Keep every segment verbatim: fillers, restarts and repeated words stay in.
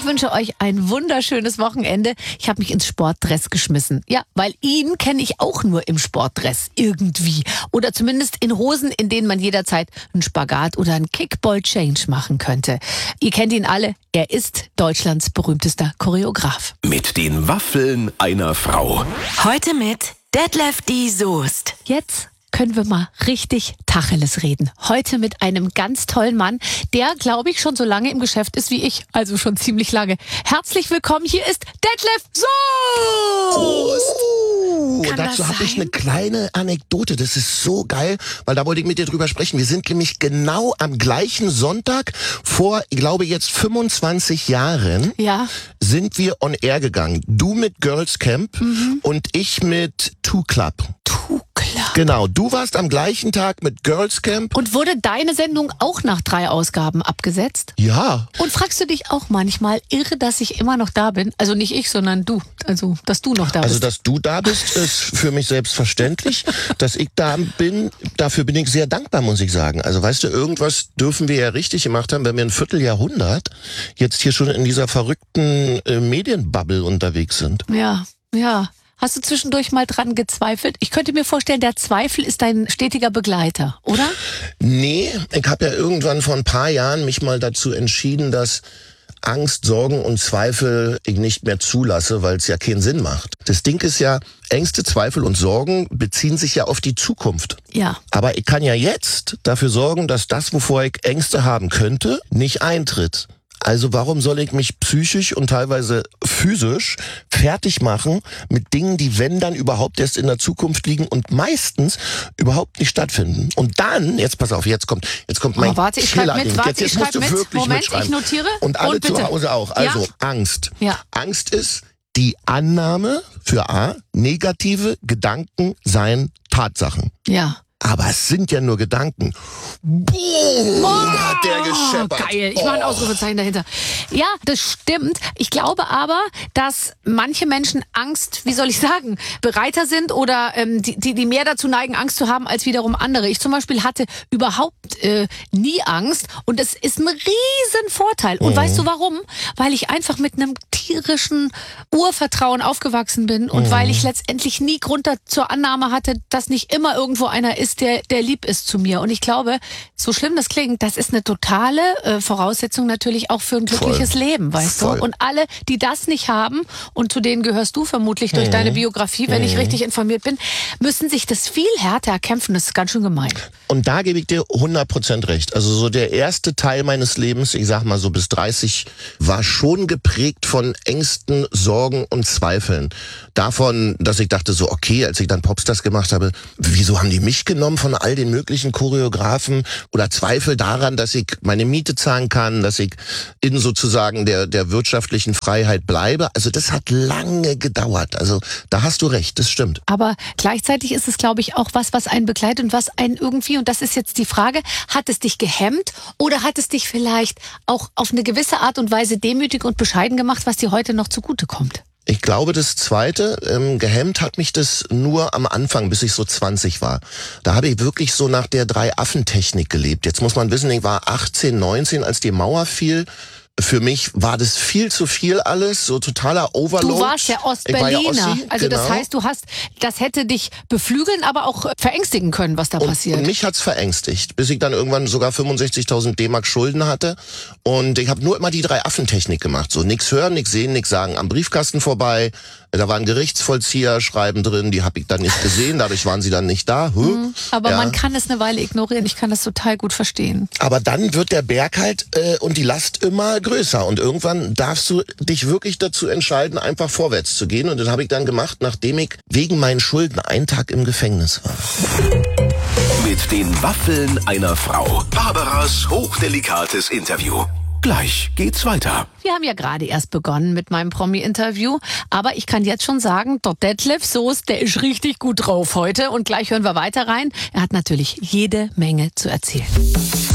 Ich wünsche euch ein wunderschönes Wochenende. Ich habe mich ins Sportdress geschmissen. Ja, weil ihn kenne ich auch nur im Sportdress irgendwie. Oder zumindest in Hosen, in denen man jederzeit einen Spagat oder einen Kickball-Change machen könnte. Ihr kennt ihn alle. Er ist Deutschlands berühmtester Choreograf. Mit den Waffeln einer Frau. Heute mit Detlef D. Soest. Jetzt können wir mal richtig Tacheles reden. Heute mit einem ganz tollen Mann, der, glaube ich, schon so lange im Geschäft ist wie ich. Also schon ziemlich lange. Herzlich willkommen, hier ist Detlef Soest! Oh, dazu habe ich eine kleine Anekdote. Das ist so geil, weil da wollte ich mit dir drüber sprechen. Wir sind nämlich genau am gleichen Sonntag vor, ich glaube jetzt fünfundzwanzig Jahren, ja. sind wir on air gegangen. Du mit Girls Camp mhm. und ich mit Two Club. Two Club. Genau, du warst am gleichen Tag mit Girls Camp. Und wurde deine Sendung auch nach drei Ausgaben abgesetzt? Ja. Und fragst du dich auch manchmal, irre, dass ich immer noch da bin? Also nicht ich, sondern du. Also, dass du noch da bist. Also, dass du da bist, ist für mich selbstverständlich. Dass ich da bin, dafür bin ich sehr dankbar, muss ich sagen. Also, weißt du, irgendwas dürfen wir ja richtig gemacht haben, wenn wir ein Vierteljahrhundert jetzt hier schon in dieser verrückten äh, Medienbubble unterwegs sind. Ja, ja. Hast du zwischendurch mal dran gezweifelt? Ich könnte mir vorstellen, der Zweifel ist dein stetiger Begleiter, oder? Nee, ich habe ja irgendwann vor ein paar Jahren mich mal dazu entschieden, dass Angst, Sorgen und Zweifel ich nicht mehr zulasse, weil es ja keinen Sinn macht. Das Ding ist ja, Ängste, Zweifel und Sorgen beziehen sich ja auf die Zukunft. Ja. Aber ich kann ja jetzt dafür sorgen, dass das, wovor ich Ängste haben könnte, nicht eintritt. Also warum soll ich mich psychisch und teilweise physisch fertig machen mit Dingen, die, wenn dann überhaupt erst in der Zukunft liegen und meistens überhaupt nicht stattfinden. Und dann, jetzt pass auf, jetzt kommt, jetzt kommt mein oh, warte, ich schreibe mit, warte, jetzt, jetzt ich musst du mit. wirklich Moment, mitschreiben. ich notiere. Und alle und bitte. zu Hause auch. Also ja. Angst. Ja. Angst ist die Annahme für A, negative Gedanken seien Tatsachen. Ja. Aber es sind ja nur Gedanken. Boom, oh, hat der gescheppert. Geil, ich mache ein Ausrufezeichen dahinter. Ja, das stimmt. Ich glaube aber, dass manche Menschen Angst, wie soll ich sagen, bereiter sind oder ähm, die, die, die mehr dazu neigen, Angst zu haben, als wiederum andere. Ich zum Beispiel hatte überhaupt äh, nie Angst und es ist ein riesen Vorteil. Und mhm. weißt du warum? Weil ich einfach mit einem tierischen Urvertrauen aufgewachsen bin und mhm. weil ich letztendlich nie Grund zur Annahme hatte, dass nicht immer irgendwo einer ist, der, der lieb ist zu mir. Und ich glaube, so schlimm das klingt, das ist eine totale äh, Voraussetzung natürlich auch für ein glückliches Voll. Leben, weißt Voll. du? Und alle, die das nicht haben, und zu denen gehörst du vermutlich durch mhm. deine Biografie, wenn mhm. ich richtig informiert bin, müssen sich das viel härter erkämpfen. Das ist ganz schön gemein. Und da gebe ich dir hundert Prozent recht. Also so der erste Teil meines Lebens, ich sag mal so bis dreißig, war schon geprägt von Ängsten, Sorgen und Zweifeln. Davon, dass ich dachte so, okay, als ich dann Popstars gemacht habe, wieso haben die mich genommen von all den möglichen Choreografen, oder Zweifel daran, dass ich meine Miete zahlen kann, dass ich in sozusagen der der wirtschaftlichen Freiheit bleibe. Also das hat lange gedauert. Also da hast du recht, das stimmt. Aber gleichzeitig ist es, glaube ich, auch was, was einen begleitet und was einen irgendwie, und das ist jetzt die Frage, hat es dich gehemmt oder hat es dich vielleicht auch auf eine gewisse Art und Weise demütig und bescheiden gemacht, was dir heute noch zugutekommt? Ich glaube, das Zweite, ähm, gehemmt hat mich das nur am Anfang, bis ich so zwanzig war. Da habe ich wirklich so nach der Drei-Affen-Technik gelebt. Jetzt muss man wissen, ich war achtzehn, neunzehn, als die Mauer fiel. Für mich war das viel zu viel alles, so totaler Overload. Du warst ja Ostberliner, ja Ossi, also genau. Das heißt, du hast, das hätte dich beflügeln, aber auch verängstigen können, was da und, passiert. Und mich hat's verängstigt, bis ich dann irgendwann sogar fünfundsechzigtausend D-Mark Schulden hatte. Und ich habe nur immer die Drei-Affen-Technik gemacht. So nix hören, nix sehen, nix sagen. Am Briefkasten vorbei, da waren Gerichtsvollzieher-Schreiben drin, die habe ich dann nicht gesehen, dadurch waren sie dann nicht da. Huh? Mhm, aber ja. man kann es eine Weile ignorieren, ich kann das total gut verstehen. Aber dann wird der Berg halt äh, und die Last immer größer und irgendwann darfst du dich wirklich dazu entscheiden, einfach vorwärts zu gehen, und das habe ich dann gemacht, nachdem ich wegen meinen Schulden einen Tag im Gefängnis war. Mit den Waffeln einer Frau. Barbaras hochdelikates Interview. Gleich geht's weiter. Wir haben ja gerade erst begonnen mit meinem Promi-Interview, aber ich kann jetzt schon sagen, der Detlef Soest, der ist richtig gut drauf heute, und gleich hören wir weiter rein. Er hat natürlich jede Menge zu erzählen.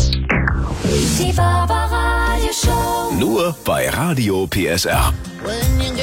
Die Barbara Radio Show. Nur bei Radio P S R. When